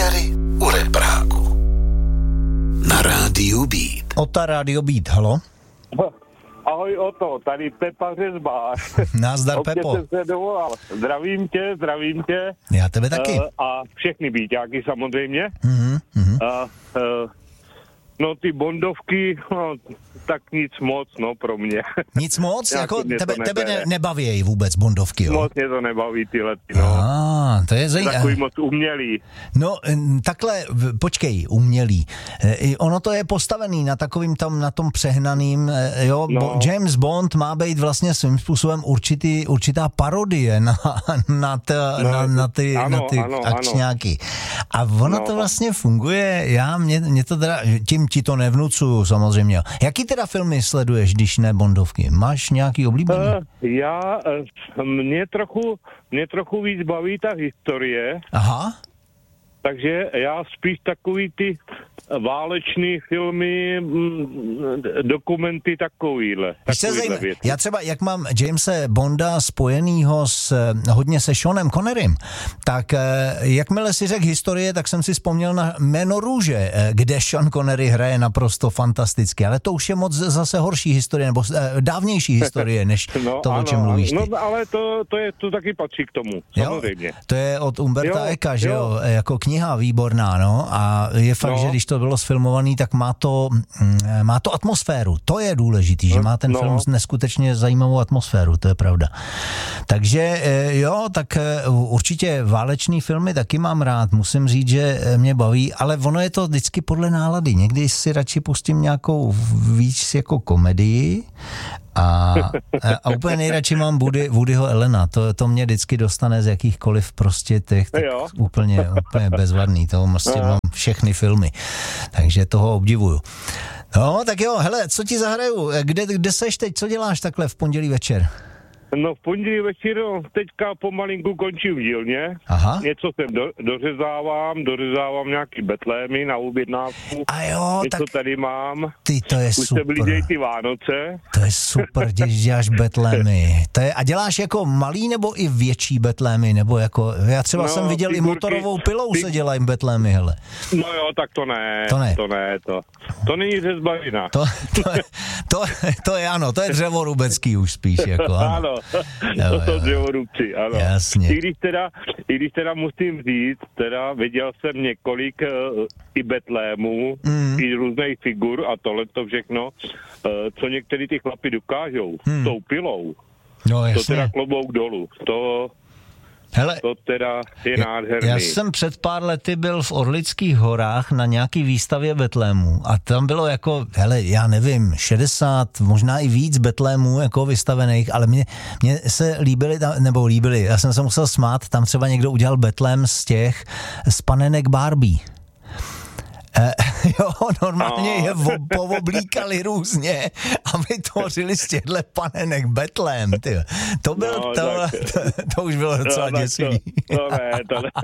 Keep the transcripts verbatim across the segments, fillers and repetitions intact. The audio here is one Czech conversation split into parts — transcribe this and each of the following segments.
Večery u Repráku. Na rádiu Beat. Ota rádio Beat, halo? Ahoj Oto, tady Pepa Řezbář. Nazdar, Opět Pepo. jsem se dovolal. Zdravím tě, zdravím tě. Já tebe taky. Uh, a všechny Beatáky samozřejmě. Mm-hmm, mm-hmm. Uh, uh, no ty Bondovky, no, tak nic moc, no pro mě. Nic moc? Jako mě tebe, to tebe ne, nebere. nebaví vůbec Bondovky, jo? Moc mě to nebaví ty lety, no. Ah, to je zajímavé. Takový moc umělý. No, m, takhle, v- počkej, umělý. E, i ono to je postavený na takovým tam, na tom přehnaným, e, jo, No. Bo, James Bond má být vlastně svým způsobem určitý, určitá parodie na, na, ta, No, na, na ty, ano, na ty ano, akčňáky. A ono No. to vlastně funguje, já, mě, mě to teda, tím ti to nevnucuju samozřejmě. Jaký teda filmy sleduješ, když ne Bondovky? Máš nějaký oblíbený? Uh, já, uh, mě trochu, mě trochu víc baví ta historie, Aha. takže já spíš takový ty válečný filmy, mm, dokumenty takovýhle. Víš, co je takovýhle zajímavé? věci. Já třeba, jak mám Jamese Bonda spojenýho s, hodně se Seanem Connerym, tak eh, jakmile si řekl historie, tak jsem si vzpomněl na Jméno růže, eh, kde Sean Connery hraje naprosto fantasticky, ale to už je moc zase horší historie, nebo eh, dávnější historie, než No, to, ano, o čem mluvíš ty. No, ale to, to, je, to taky patří k tomu, samozřejmě. Jo, to je od Umberta Jo, Eka, že jo, jo. jako kniha výborná, no, a je fakt, No. že když to bylo sfilmovaný, tak má to, mm, má to atmosféru, to je důležitý, že má ten No. film neskutečně zajímavou atmosféru, to je pravda. Takže eh, jo, tak eh, určitě válečný filmy taky mám rád, musím říct, že eh, mě baví, ale ono je to vždycky podle nálady, někdy si radši pustím nějakou víc jako komedii, a, a úplně nejradši mám Woody, Woodyho Allena, to, to mě vždycky dostane z jakýchkoliv prostě těch, tak Jo. úplně, úplně bezvadný, toho prostě Aha. mám všechny filmy, takže toho obdivuju. No, tak jo, hele, co ti zahraju, kde, kde seš teď, co děláš takhle v pondělí večer? No v pondělí večer, no, teďka pomalinku končím v dílně. Aha. Něco jsem do, dořezávám, dořezávám nějaký betlémy na objednávku. A jo, Něco tak tady mám. ty, to je Už se super. blížejí ty Vánoce. To je super, když děláš betlémy. To je, a děláš jako malý nebo i větší betlémy? Nebo jako, já třeba No, jsem viděl i figurky, motorovou pilou fig- se dělají betlémy, hele. No jo, tak to ne. To ne. To ne, to, to není řezbarina. To, to, je, to, to je ano, to je dřevorubecký už spíš, jako ano. Ano, Jo, to jo, jsou jo. dřevorubci, ano. Jasně. I když teda, i když teda musím říct, teda viděl jsem několik uh, i betlémů, Mm. i různých figur a tohle to všechno, uh, co některý ty chlapi dokážou Mm. s tou pilou. No To teda jasně. klobouk dolů. To, Hele, to teda je Já- nádherný. Já jsem před pár lety byl v Orlických horách na nějaký výstavě betlémů a tam bylo jako, hele, já nevím, šedesát, možná i víc betlémů jako vystavených, ale mě, mě se líbily, tam- nebo líbily, já jsem se musel smát, tam třeba někdo udělal betlém z těch, z panenek Barbie. Eh, jo, normálně No. je vo- pooblíkali různě a vytvořili z těchto panenek betlém, ty. To byl, No, to, tak- to, to už bylo docela tak děsivý. To, to ne, to ne.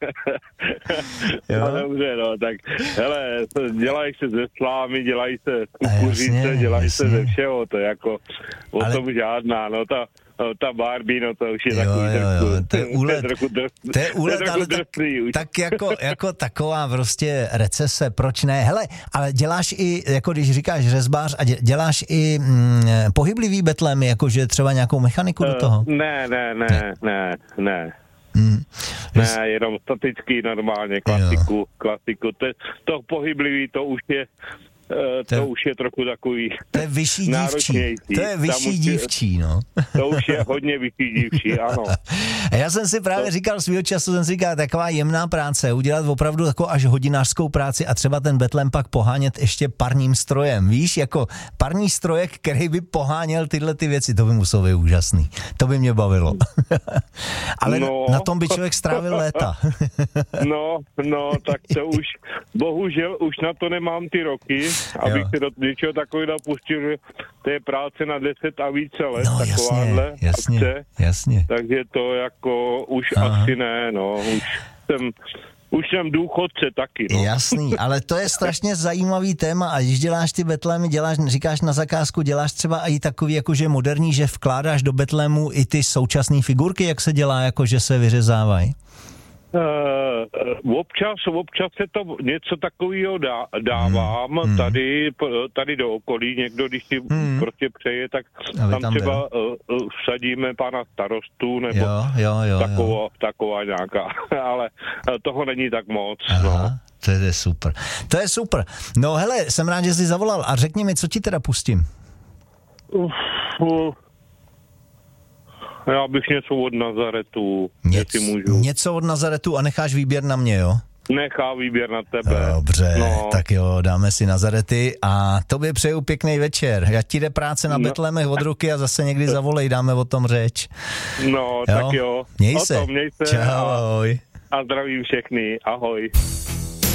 Jo. No dobře, no, tak hele, to dělají se ze slámy, dělají se z A jasně, kukuřice, dělají se jasně. ze všeho, to je jako o Ale- tom žádná, no ta, no, ta Barbie, no to už je Jo, takový jo, jo, trochu, to je úlet. trochu drs- To je úlet, trochu ale tak, drsný už. tak jako, jako taková prostě recese, proč ne? Hele, ale děláš i, jako když říkáš řezbář, a dě- děláš i mm, pohyblivý betlémy, jakože třeba nějakou mechaniku do toho? Eh, Ne, ne, ne, ne, ne. Mm. Ne, jenom statický, normálně, klasiku, klasiku. To, je- to pohyblivý, to už je, eh, to, To- už je trochu takový To je vyšší dívčí. náročnější. To je Tam vyšší už je- dívčí, no. To už je hodně vyšší dívčí, ano. A já jsem si právě říkal svýho času, jsem si říkal, taková jemná práce, udělat opravdu jako až hodinářskou práci a třeba ten betlém pak pohánět ještě parním strojem, víš, jako parní strojek, který by poháněl tyhle ty věci, to by muselo být úžasný, to by mě bavilo. Ale No. na tom by člověk strávil léta. No, no, tak to už, bohužel už na to nemám ty roky, abych Jo. se do něčeho takového pustil, že to je práce na deset a více let, No jasně, takováhle jasně, akce. jasně. Takže to jako už Aha. asi ne, no, už jsem, už jsem důchodce taky, no. Jasný, ale to je strašně zajímavý téma a když děláš ty betlémy, děláš, říkáš na zakázku, děláš třeba i takový jakože moderní, že vkládáš do betlému i ty současné figurky, jak se dělá, jakože se vyřezávají? Uh, uh, občas, občas se to něco takového dá, dávám hmm. tady, tady do okolí. Někdo, když si hmm. prostě přeje, tak tam, tam třeba uh, vsadíme pana starostu nebo jo, jo, jo, taková, jo. taková nějaká. Ale toho není tak moc. Aha, no. To je super. To je super. No hele, jsem rád, že jsi zavolal. A řekni mi, co ti teda pustím? Uf, uf. Já bych něco od Nazaretu, Něc, jestli můžu. Něco od Nazaretu a necháš výběr na mě, jo? Nechá výběr na tebe. Dobře, no. Tak jo, dáme si Nazarety a tobě přeju pěkný večer. Jak ti jde práce na no. Betlémech od ruky a zase někdy zavolej, dáme o tom řeč. No, jo? tak jo. Měj o se. Tom, měj se. Čau, ahoj. A zdravím všechny. Ahoj.